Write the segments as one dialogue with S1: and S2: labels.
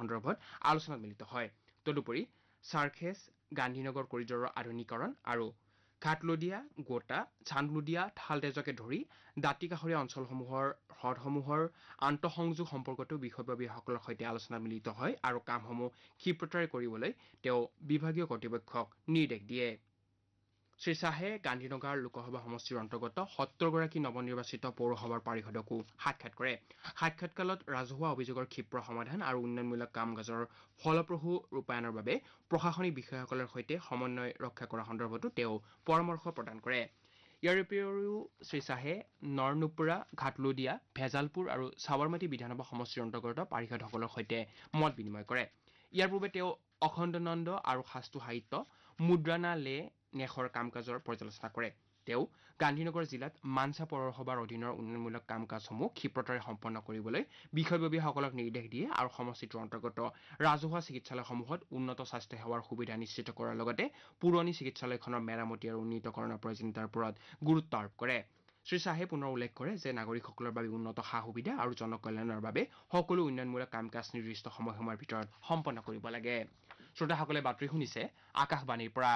S1: সন্দৰ্ভত আলোচনাত মিলিত হয় তদুপৰি সাৰ্খেছ গান্ধীনগৰ কৰিডৰৰ আধুনিকৰণ আৰু ঘাটলদিয়া গোটা চান্দলদিয়া থালতেজকে ধৰি দাঁতি কাষৰীয়া অঞ্চলসমূহৰ হ্ৰদসমূহৰ আন্তঃসংযোগ সম্পৰ্কতো বিষয়ববীয়াসকলৰ সৈতে আলোচনাত মিলিত হয় আৰু কামসমূহ ক্ষীপ্ৰতাৰে কৰিবলৈ তেওঁ বিভাগীয় কৰ্তৃপক্ষক নিৰ্দেশ দিয়ে শ্ৰীশ্বাহে গান্ধীনগৰ লোকসভা সমষ্টিৰ অন্তৰ্গত ৭০গৰাকী নৱনিৰ্বাচিত পৌৰসভাৰ পাৰিষদকো সাক্ষাৎ কৰে সাক্ষাৎকালত ৰাজহুৱা অভিযোগৰ ক্ষীপ্ৰ সমাধান আৰু উন্নয়নমূলক কাম কাজৰ ফলপ্ৰসূ ৰূপায়ণৰ বাবে প্ৰশাসনিক বিষয়াসকলৰ সৈতে সমন্বয় ৰক্ষা কৰা সন্দৰ্ভতো তেওঁ পৰামৰ্শ প্ৰদান কৰে ইয়াৰ উপৰিও শ্ৰীশ্বাহে নৰনুপুৰা ঘাটলদিয়া ভেজালপুৰ আৰু সাবৰমতী বিধানসভা সমষ্টিৰ অন্তৰ্গত পাৰিষদসকলৰ সৈতে মত বিনিময় কৰে ইয়াৰ পূৰ্বে তেওঁ অখণ্ডানন্দ আৰু শাস্তু সাহিত্য মুদ্ৰানা লে নেখৰ কাম কাজৰ পৰ্যালোচনা কৰে তেওঁ গান্ধীনগৰ জিলাত মানসা পৌৰসভাৰ অধীনৰ উন্নয়নমূলক কাম কাজসমূহ ক্ষীপ্ৰতাৰে সম্পন্ন কৰিবলৈ বিষয়ববীয়াসকলক নিৰ্দেশ দিয়ে আৰু সমষ্টিটোৰ অন্তৰ্গত ৰাজহুৱা চিকিৎসালয়সমূহত উন্নত স্বাস্থ্য সেৱাৰ সুবিধা নিশ্চিত কৰাৰ লগতে পুৰণি চিকিৎসালয়খনৰ মেৰামতি আৰু উন্নীতকৰণৰ প্ৰয়োজনীয়তাৰ ওপৰত গুৰুত্ব আৰোপ কৰে শ্ৰীশ্বাহে পুনৰ উল্লেখ কৰে যে নাগৰিকসকলৰ বাবে উন্নত সা সুবিধা আৰু জনকল্যাণৰ বাবে সকলো উন্নয়নমূলক কাম কাজ নিৰ্দিষ্ট সময়সীমাৰ ভিতৰত সম্পন্ন কৰিব লাগে শ্ৰোতাসকলে বাতৰি শুনিছে আকাশবাণীৰ পৰা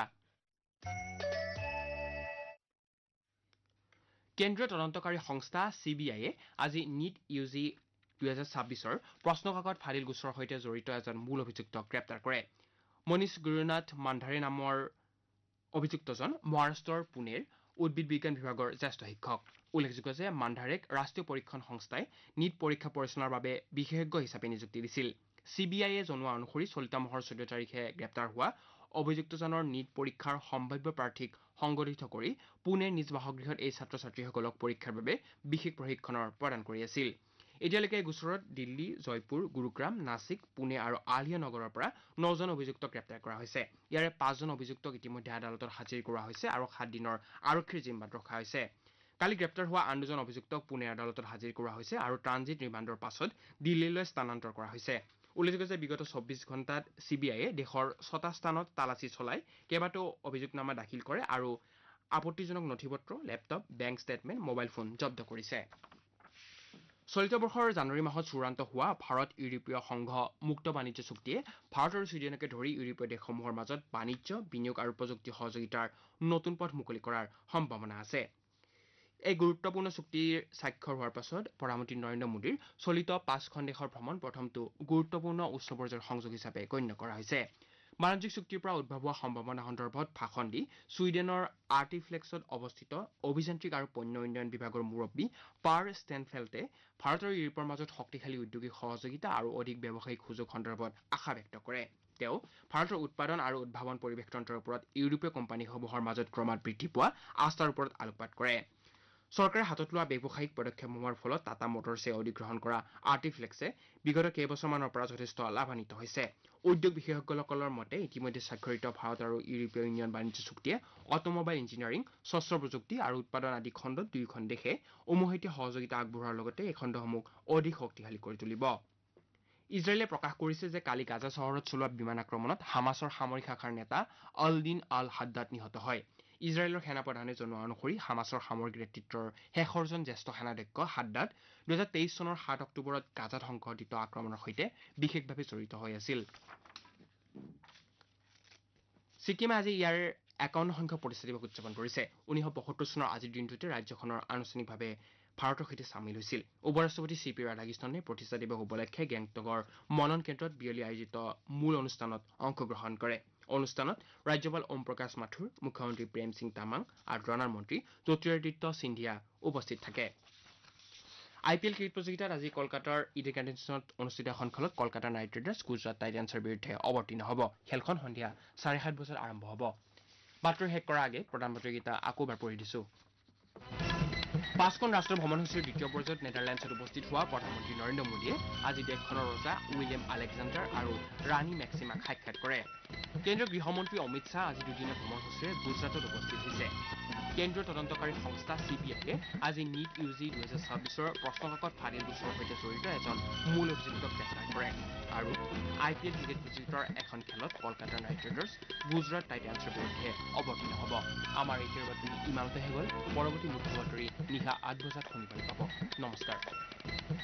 S1: কেন্দ্ৰীয় তদন্তকাৰী সংস্থা চিবিআইয়ে আজি নিট ইউজি 2026ৰ প্ৰশ্নকাকত ফাদিল গোচৰৰ সৈতে জড়িত এজন মূল অভিযুক্তক গ্ৰেপ্তাৰ কৰে মনীষ গুৰুনাথ মান্ধাৰে নামৰ অভিযুক্তজন মহাৰাষ্ট্ৰৰ পুনেৰ উদ্ভিদ বিজ্ঞান বিভাগৰ জ্যেষ্ঠ শিক্ষক উল্লেখযোগ্য যে মান্ধাৰেক ৰাষ্ট্ৰীয় পৰীক্ষণ সংস্থাই নিট পৰীক্ষা পৰিচালনাৰ বাবে বিশেষজ্ঞ হিচাপে নিযুক্তি দিছিল চিবিআইয়ে জনোৱা অনুসৰি চলিত মাহৰ 14 তাৰিখে গ্ৰেপ্তাৰ হোৱা অভিযুক্তজনৰ নিট পৰীক্ষাৰ সম্ভাৱ্য প্ৰাৰ্থীক সংগঠিত কৰি পুনেৰ নিজ বাসগৃহত এই ছাত্ৰ ছাত্ৰীসকলক পৰীক্ষাৰ বাবে বিশেষ প্ৰশিক্ষণৰ প্ৰদান কৰি আছিল এতিয়ালৈকে এই গোচৰত দিল্লী জয়পুৰ গুৰুগ্ৰাম নাছিক পুনে আৰু আলিয়া নগৰৰ পৰা 9জন অভিযুক্তক গ্ৰেপ্তাৰ কৰা হৈছে ইয়াৰে 5জন অভিযুক্তক ইতিমধ্যে আদালতত হাজিৰ কৰা হৈছে আৰু 7 দিনৰ আৰক্ষীৰ জিম্মাত ৰখা হৈছে কালি গ্ৰেপ্তাৰ হোৱা আন 2জন অভিযুক্তক পুনে আদালতত হাজিৰ কৰা হৈছে আৰু ট্ৰানজিট ৰিমাণ্ডৰ পাছত দিল্লীলৈ স্থানান্তৰ কৰা হৈছে উল্লেখযোগ্য যে বিগত 24 ঘণ্টাত চিবিআইয়ে দেশৰ 6টা স্থানত তালাচী চলাই কেইবাটাও অভিযোগনামা দাখিল কৰে আৰু আপত্তিজনক নথিপত্ৰ laptop bank statement mobile phone জব্দ কৰিছে চলিত বৰ্ষৰ জানুৱাৰী মাহত চূড়ান্ত হোৱা ভাৰত ইউৰোপীয় সংঘ মুক্ত বাণিজ্য চুক্তিয়ে ভাৰত আৰু ছুইডেনকে ধৰি ইউৰোপীয় দেশসমূহৰ মাজত বাণিজ্য বিনিয়োগ আৰু প্ৰযুক্তি সহযোগিতাৰ নতুন পথ মুকলি কৰাৰ সম্ভাৱনা আছে এই গুৰুত্বপূৰ্ণ চুক্তিৰ স্বাক্ষৰ হোৱাৰ পাছত প্ৰধানমন্ত্ৰী নৰেন্দ্ৰ মোদীৰ চলিত 5খন দেশৰ ভ্ৰমণ প্ৰথমটো গুৰুত্বপূৰ্ণ উচ্চ পৰ্যায়ৰ সংযোগ হিচাপে গণ্য কৰা হৈছে বাণিজ্যিক চুক্তিৰ পৰা উদ্ভৱ হোৱা সম্ভাৱনা সন্দৰ্ভত ভাষণ দি ছুইডেনৰ আৰ্টিফ্লেক্সত অৱস্থিত অভিযান্ত্ৰিক আৰু পণ্য উন্নয়ন বিভাগৰ মুৰব্বী পাৰ ষ্টেনফেল্টে ভাৰত আৰু ইউৰোপৰ মাজত শক্তিশালী উদ্যোগিক সহযোগিতা আৰু অধিক ব্যৱসায়িক সুযোগ সন্দৰ্ভত আশা ব্যক্ত কৰে তেওঁ ভাৰতৰ উৎপাদন আৰু উদ্ভাৱন পৰিৱেশতন্ত্ৰৰ ওপৰত ইউৰোপীয় কোম্পানীসমূহৰ মাজত ক্ৰমাৎ বৃদ্ধি পোৱা আস্থাৰ ওপৰত আলোকপাত কৰে চৰকাৰে হাতত লোৱা ব্যৱসায়িক পদক্ষেপসমূহৰ ফলত টাটা মটৰ্ছে অধিগ্ৰহণ কৰা আৰ্টিফ্লেক্সে বিগত কেইবছৰমানৰ পৰা যথেষ্ট লাভান্বিত হৈছে উদ্যোগ বিশেষজ্ঞসকলৰ মতে ইতিমধ্যে স্বাক্ষৰিত ভাৰত আৰু ইউৰোপীয় ইউনিয়ন বাণিজ্য চুক্তিয়ে অটোমোবাইল ইঞ্জিনিয়াৰিং শস্ত্ৰ প্ৰযুক্তি আৰু উৎপাদন আদি খণ্ডত দুয়োখন দেশে উমৈহতীয়া সহযোগিতা আগবঢ়োৱাৰ লগতে এই খণ্ডসমূহ অধিক শক্তিশালী কৰি তুলিব ইজৰাইলে প্ৰকাশ কৰিছে যে কালি গাজা চহৰত চলোৱা বিমান আক্ৰমণত হামাছৰ সামৰিক শাখাৰ নেতা আল-দিন আল-হাদ্দাদ নিহত হয় ইজৰাইলৰ সেনাপ্ৰধানে জনোৱা অনুসৰি হামাছৰ সামৰিক নেতৃত্বৰ শেষৰজন জ্যেষ্ঠ সেনাধ্যক্ষ হাদ্দাদ 2023 চনৰ 7 অক্টোবৰত গাজাত সংঘটিত আক্ৰমণৰ সৈতে বিশেষভাৱে জড়িত হৈ আছিল ছিকিমে আজি ইয়াৰ 51 সংখ্যক প্ৰতিষ্ঠা দিৱস উদযাপন কৰিছে 1972 চনৰ আজিৰ দিনটোতে ৰাজ্যখনৰ আনুষ্ঠানিকভাৱে ভাৰতৰ সৈতে চামিল হৈছিল উপৰাষ্ট্ৰপতি চি পি ৰাধাকৃষ্ণনে প্ৰতিষ্ঠা দিৱস উপলক্ষে গেংটকৰ মনন কেন্দ্ৰত বিয়লি আয়োজিত মূল অনুষ্ঠানত অংশগ্ৰহণ কৰে অনুষ্ঠানত ৰাজ্যপাল ওম প্ৰকাশ মাথুৰ মুখ্যমন্ত্ৰী প্ৰেম সিং তামাং আৰু জনাৰ মন্ত্ৰী জ্যোতিৰাদিত্য সিন্ধিয়া উপস্থিত থাকে আইপিএল ক্ৰিকেট প্ৰতিযোগিতাত আজি কলকাতাৰ ইডেন গাৰ্ডেনছত অনুষ্ঠিত এখন খেলত কলকাতা নাইট ৰাইডাৰ্ছ গুজৰাট টাইটান্ছৰ বিৰুদ্ধে অৱতীৰ্ণ হ'ব খেলখন সন্ধিয়া 7:30 বজাত আৰম্ভ হ'ব বাতৰি শেষ কৰাৰ আগে প্ৰধানমন্ত্ৰীকেইটা আকৌ এবাৰ পঢ়ি দিছো 5খন ৰাষ্ট্ৰ ভ্ৰমণসূচীৰ দ্বিতীয় পৰ্যায়ত নেদাৰলেণ্ডছত উপস্থিত হোৱা প্ৰধানমন্ত্ৰী নৰেন্দ্ৰ মোদীয়ে আজি দেশখনৰ ৰজা উইলিয়াম আলেকজাণ্ডাৰ আৰু ৰাণী মেক্সিমাক সাক্ষাৎ কৰে কেন্দ্ৰীয় গৃহমন্ত্ৰী অমিত শ্বাহ আজি দুদিনীয়া ভ্ৰমণসূচীৰে গুজৰাটত উপস্থিত হৈছে কেন্দ্ৰীয় তদন্তকাৰী সংস্থা চিবিআইয়ে আজি নিট ইউজি 2026ৰ প্ৰশ্নকাকত ফাদিল গোচৰৰ সৈতে জড়িত এজন মূল অভিযুক্তক গ্ৰেপ্তাৰ কৰে আৰু আইপিএল ক্ৰিকেট প্ৰতিযোগিতাৰ এখন খেলত কলকাতা নাইট ৰাইডাৰ্ছ গুজৰাট টাইটান্ছৰ বিৰুদ্ধে অৱতীৰ্ণ হ'ব আমাৰ এই বাতৰি ইমানতে হৈ গ'ল পৰৱৰ্তী মুখ্য বাতৰি নিশা 8 বজাত শুনিবলৈ পাব নমস্কাৰ